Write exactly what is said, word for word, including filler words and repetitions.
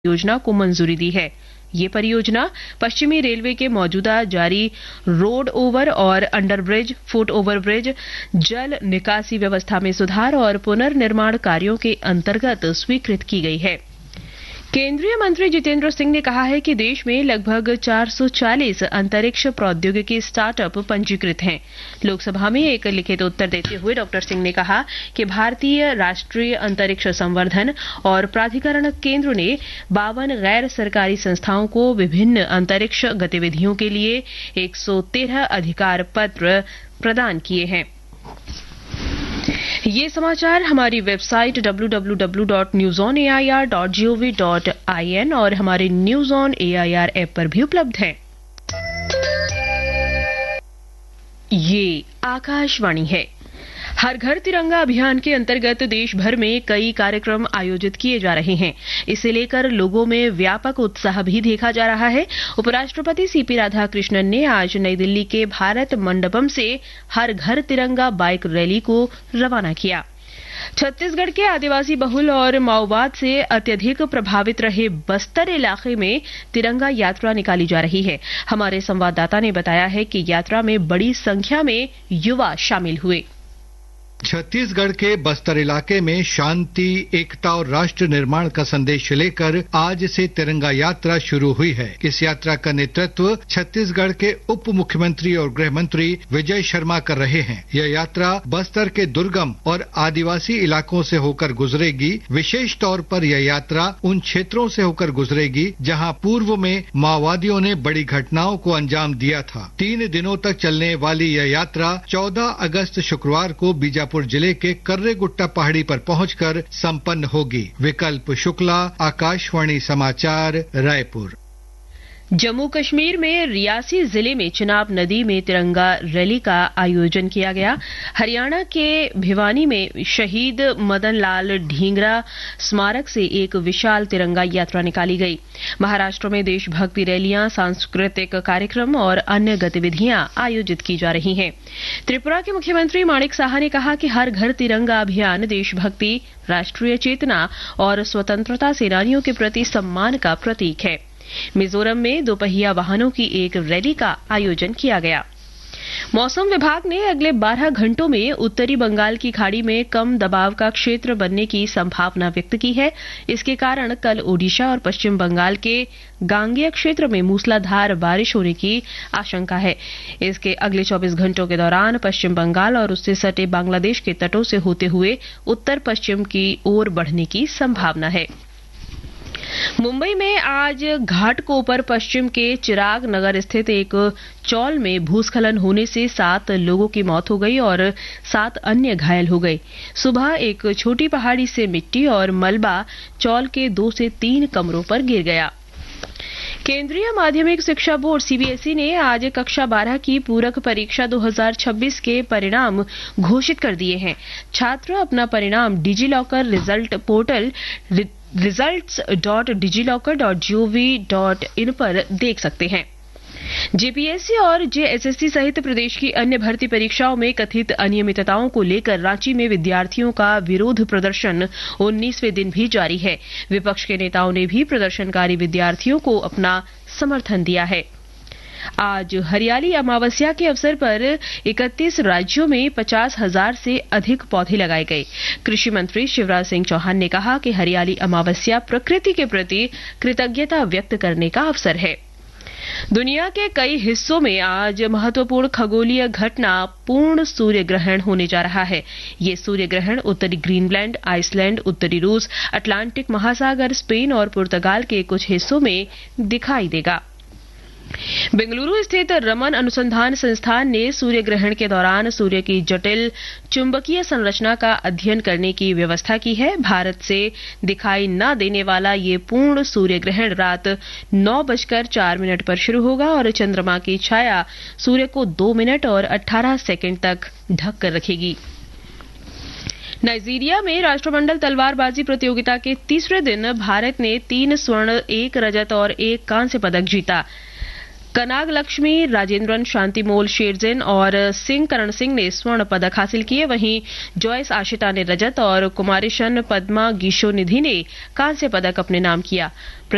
योजना को मंजूरी दी है। ये परियोजना पश्चिमी रेलवे के मौजूदा जारी रोड ओवर और अंडरब्रिज, फुट ओवरब्रिज, जल निकासी व्यवस्था में सुधार और पुनर्निर्माण कार्यों के अंतर्गत स्वीकृत की गई है। केंद्रीय मंत्री जितेंद्र सिंह ने कहा है कि देश में लगभग चार सौ चालीस अंतरिक्ष प्रौद्योगिकी स्टार्टअप पंजीकृत हैं। लोकसभा में एक लिखित उत्तर देते हुए डॉक्टर सिंह ने कहा कि भारतीय राष्ट्रीय अंतरिक्ष संवर्धन और प्राधिकरण केंद्र ने बावन गैर सरकारी संस्थाओं को विभिन्न अंतरिक्ष गतिविधियों के लिए एक सौ तेरह अधिकार पत्र प्रदान किए हैं। ये समाचार हमारी website W W W dot news on A I R dot G O V dot I N और हमारे news on A I R app पर भी उपलब्ध है। ये आकाशवाणी है। हर घर तिरंगा अभियान के अंतर्गत देश भर में कई कार्यक्रम आयोजित किए जा रहे हैं। इसे लेकर लोगों में व्यापक उत्साह भी देखा जा रहा है। उपराष्ट्रपति सी पी राधाकृष्णन ने आज नई दिल्ली के भारत मंडपम से हर घर तिरंगा बाइक रैली को रवाना किया। छत्तीसगढ़ के आदिवासी बहुल और माओवाद से अत्यधिक प्रभावित रहे बस्तर इलाके में तिरंगा यात्रा निकाली जा रही है। हमारे संवाददाता ने बताया है कि यात्रा में बड़ी संख्या में युवा शामिल हुए। छत्तीसगढ़ के बस्तर इलाके में शांति, एकता और राष्ट्र निर्माण का संदेश लेकर आज से तिरंगा यात्रा शुरू हुई है। इस यात्रा का नेतृत्व छत्तीसगढ़ के उप मुख्यमंत्री और गृह मंत्री विजय शर्मा कर रहे हैं। यह यात्रा बस्तर के दुर्गम और आदिवासी इलाकों से होकर गुजरेगी। विशेष तौर पर यह यात्रा उन क्षेत्रों से होकर गुजरेगी जहां पूर्व में माओवादियों ने बड़ी घटनाओं को अंजाम दिया था। तीन दिनों तक चलने वाली यह यात्रा चौदह अगस्त शुक्रवार को बीजापुर जिले के कर्रेगुट्टा पहाड़ी पर पहुंचकर संपन्न होगी। विकल्प शुक्ला, आकाशवाणी समाचार, रायपुर। जम्मू कश्मीर में रियासी जिले में चिनाब नदी में तिरंगा रैली का आयोजन किया गया। हरियाणा के भिवानी में शहीद मदन लाल ढींगरा स्मारक से एक विशाल तिरंगा यात्रा निकाली गई। महाराष्ट्र में देशभक्ति रैलियां, सांस्कृतिक कार्यक्रम और अन्य गतिविधियां आयोजित की जा रही हैं। त्रिपुरा के मुख्यमंत्री माणिक साहा ने कहा कि हर घर तिरंगा अभियान देशभक्ति, राष्ट्रीय चेतना और स्वतंत्रता सेनानियों के प्रति सम्मान का प्रतीक है। मिजोरम में दोपहिया वाहनों की एक रैली का आयोजन किया गया। मौसम विभाग ने अगले बारह घंटों में उत्तरी बंगाल की खाड़ी में कम दबाव का क्षेत्र बनने की संभावना व्यक्त की है। इसके कारण कल ओडिशा और पश्चिम बंगाल के गांगेय क्षेत्र में मूसलाधार बारिश होने की आशंका है। इसके अगले चौबीस घंटों के दौरान पश्चिम बंगाल और उससे सटे बांग्लादेश के तटों से होते हुए उत्तर पश्चिम की ओर बढ़ने की संभावना है। मुंबई में आज घाटकोपर पश्चिम के चिराग नगर स्थित एक चौल में भूस्खलन होने से सात लोगों की मौत हो गई और सात अन्य घायल हो गए। सुबह एक छोटी पहाड़ी से मिट्टी और मलबा चौल के दो से तीन कमरों पर गिर गया। केंद्रीय माध्यमिक शिक्षा board C B S E ने आज कक्षा बारह की पूरक परीक्षा दो हज़ार छब्बीस के परिणाम घोषित कर दिए हैं। छात्र अपना परिणाम digi locker result portal results dot digi locker dot G O V dot in पर देख सकते हैं। जे पी एस सी और जे एस एस सी सहित प्रदेश की अन्य भर्ती परीक्षाओं में कथित अनियमितताओं को लेकर रांची में विद्यार्थियों का विरोध प्रदर्शन उन्नीसवें दिन भी जारी है। विपक्ष के नेताओं ने भी प्रदर्शनकारी विद्यार्थियों को अपना समर्थन दिया है। आज हरियाली अमावस्या के अवसर पर इकतीस राज्यों में पचास हजार से अधिक पौधे लगाए गए। कृषि मंत्री शिवराज सिंह चौहान ने कहा कि हरियाली अमावस्या प्रकृति के प्रति कृतज्ञता व्यक्त करने का अवसर है। दुनिया के कई हिस्सों में आज महत्वपूर्ण खगोलीय घटना पूर्ण सूर्य ग्रहण होने जा रहा है। ये सूर्य ग्रहण उत्तरी ग्रीनलैंड, आइसलैंड, उत्तरी रूस, अटलांटिक महासागर, स्पेन और पुर्तगाल के कुछ हिस्सों में दिखाई देगा। बेंगलुरु स्थित रमन अनुसंधान संस्थान ने सूर्य ग्रहण के दौरान सूर्य की जटिल चुंबकीय संरचना का अध्ययन करने की व्यवस्था की है। भारत से दिखाई न देने वाला ये पूर्ण सूर्य ग्रहण रात नौ बजकर चार मिनट पर शुरू होगा और चंद्रमा की छाया सूर्य को दो मिनट और अठारह सेकंड तक ढक कर रखेगी। नाइजीरिया में राष्ट्रमंडल तलवारबाजी प्रतियोगिता के तीसरे दिन भारत ने तीन स्वर्ण, एक रजत और एक कांस्य पदक जीता। कनाग लक्ष्मी, राजेंद्रन शांतिमोल शेरजिन और सिंह करण सिंह ने स्वर्ण पदक हासिल किए। वहीं जॉयस आशिता ने रजत और कुमारिशन पद्मा गीशो निधि ने कांस्य पदक अपने नाम किया।